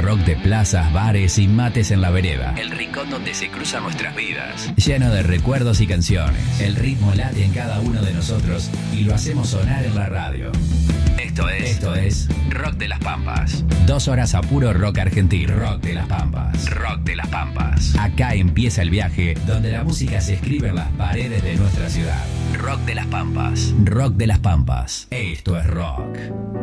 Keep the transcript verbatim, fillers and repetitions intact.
rock de plazas, bares y mates en la vereda. El rincón donde se cruzan nuestras vidas. Lleno de recuerdos y canciones. El ritmo late en cada uno de nosotros y lo hacemos sonar en la radio. Esto es, Esto es Rock de las Pampas. Dos horas a puro rock argentino. Rock de las Pampas. Rock de las Pampas. Acá empieza el viaje donde la música se escribe en las paredes de nuestra ciudad. Rock de las Pampas. Rock de las Pampas. Esto es rock.